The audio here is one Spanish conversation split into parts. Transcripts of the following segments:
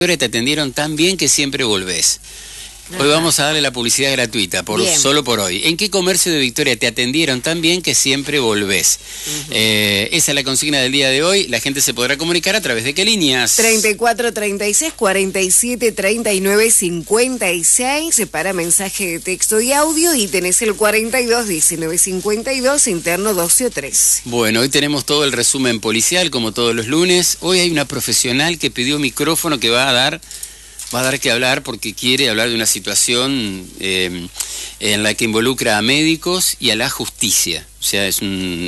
Te atendieron tan bien que siempre volvés. Hoy vamos a darle la publicidad gratuita, solo por hoy. ¿En qué comercio de Victoria te atendieron tan bien que siempre volvés? Esa es la consigna del día de hoy. La gente se podrá comunicar a través de qué líneas. 34 36 47 39 56 para mensaje de texto y audio, y tenés el 42 19 52 interno 12 o 13. Bueno, hoy tenemos todo el resumen policial como todos los lunes. Hoy hay una profesional que pidió micrófono que va a dar que hablar porque quiere hablar de una situación en la que involucra a médicos y a la justicia. O sea, es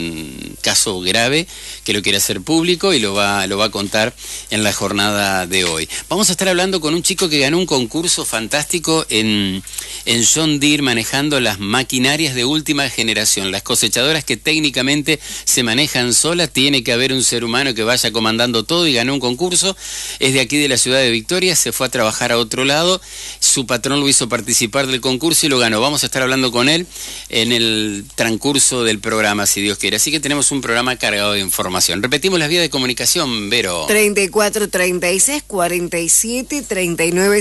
un caso grave que lo quiere hacer público y lo va a contar en la jornada de hoy. Vamos a estar hablando con un chico que ganó un concurso fantástico en John Deere manejando las maquinarias de última generación, las cosechadoras que técnicamente se manejan solas. Tiene que haber un ser humano que vaya comandando todo, y ganó un concurso. Es de aquí de la ciudad de Victoria, se fue a trabajar a otro lado. Su patrón lo hizo participar del concurso y lo ganó. Vamos a estar hablando con él en el transcurso del programa, si Dios quiere. Así que tenemos un programa cargado de información. Repetimos las vías de comunicación, Vero. 34 36 47 39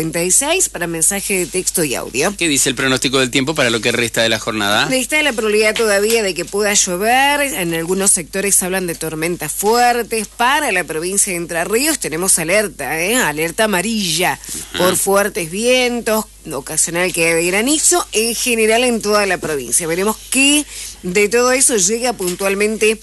56 para mensaje de texto y audio. ¿Qué dice el pronóstico del tiempo para lo que resta de la jornada? Está la probabilidad todavía de que pueda llover. En algunos sectores hablan de tormentas fuertes. Para la provincia de Entre Ríos tenemos alerta, alerta amarilla por fuertes vientos, ocasional que de granizo, en general en toda la provincia. Veremos qué de todo eso llega puntualmente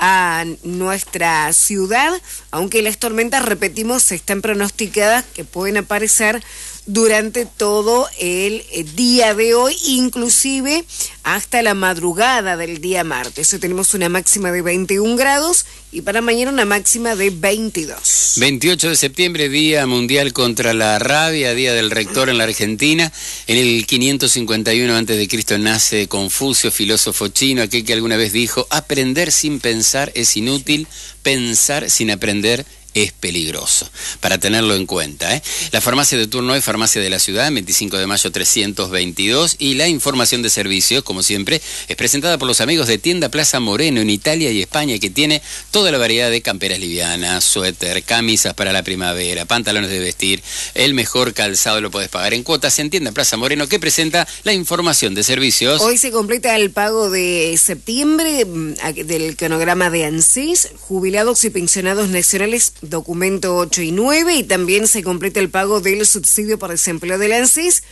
a nuestra ciudad, aunque las tormentas, repetimos, están pronosticadas que pueden aparecer durante todo el día de hoy, inclusive hasta la madrugada del día martes. Hoy tenemos una máxima de 21 grados y para mañana una máxima de 22. 28 de septiembre, Día Mundial contra la Rabia, Día del Rector en la Argentina. En el 551 a.C. nace Confucio, filósofo chino, aquel que alguna vez dijo: aprender sin pensar es inútil, pensar sin aprender es peligroso, para tenerlo en cuenta. La farmacia de turno es Farmacia de la Ciudad, 25 de mayo 322, y la información de servicios, como siempre, es presentada por los amigos de Tienda Plaza Moreno en Italia y España, que tiene toda la variedad de camperas livianas, suéter, camisas para la primavera, pantalones de vestir. El mejor calzado lo podés pagar en cuotas en Tienda Plaza Moreno, que presenta la información de servicios. Hoy se completa el pago de septiembre del cronograma de ANSES, jubilados y pensionados nacionales, documento 8 y 9, y también se completa el pago del subsidio por desempleo del ANSES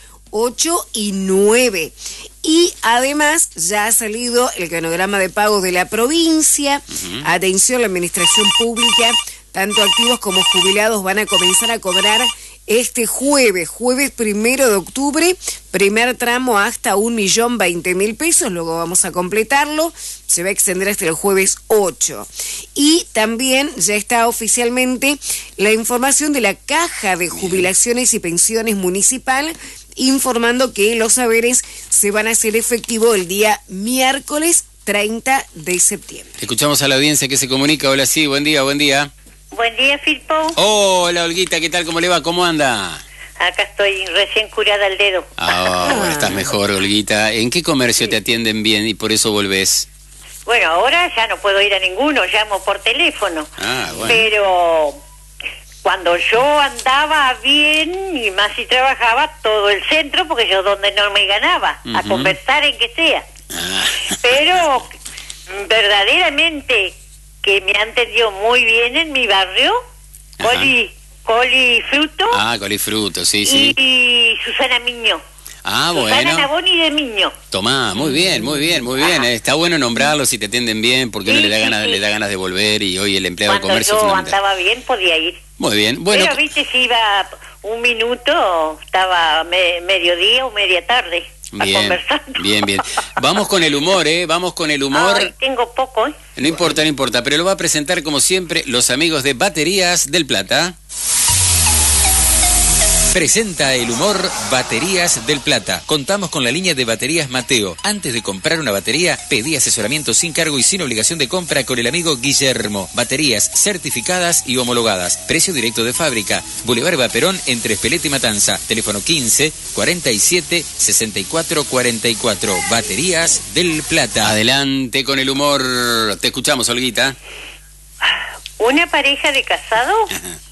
8 y 9. Y además ya ha salido el cronograma de pago de la provincia. Atención, la administración pública, tanto activos como jubilados, van a comenzar a cobrar este jueves 1 de octubre, primer tramo hasta 1.020.000 pesos, luego vamos a completarlo, se va a extender hasta el jueves 8. Y también ya está oficialmente la información de la Caja de Jubilaciones y Pensiones Municipal, informando que los saberes se van a hacer efectivo el día miércoles 30 de septiembre. Escuchamos a la audiencia que se comunica. Hola, sí, buen día, buen día. Buen día, Filpo. Hola, Olguita, ¿qué tal? ¿Cómo le va? ¿Cómo anda? Acá estoy recién curada al dedo. Bueno, estás mejor, Olguita. ¿En qué comercio te atienden bien y por eso volvés? Bueno, ahora ya no puedo ir a ninguno, llamo por teléfono. Bueno. Pero cuando yo andaba bien y más si trabajaba, todo el centro, porque yo donde no me ganaba, a conversar en que sea. Pero verdaderamente que me han atendido muy bien en mi barrio, Colifruto. Colifruto, sí. Y Susana Miño. Bueno. Susana Naboni de Miño. Tomá, muy bien. Está bueno nombrarlos si te atienden bien, porque uno le da ganas de volver, y hoy el empleado de comercio cuando yo andaba bien podía ir. Muy bien. Bueno, pero viste, si iba un minuto, estaba mediodía o media tarde. Bien. Vamos con el humor, Vamos con el humor. Ay, tengo poco, No importa, pero lo va a presentar como siempre los amigos de Baterías del Plata. Presenta el humor Baterías del Plata. Contamos con la línea de baterías Mateo. Antes de comprar una batería, pedí asesoramiento sin cargo y sin obligación de compra con el amigo Guillermo. Baterías certificadas y homologadas. Precio directo de fábrica. Boulevard Vaperón entre Espeleta y Matanza. Teléfono 15 47 64 44. Baterías del Plata. Adelante con el humor. Te escuchamos, Olguita. Una pareja de casados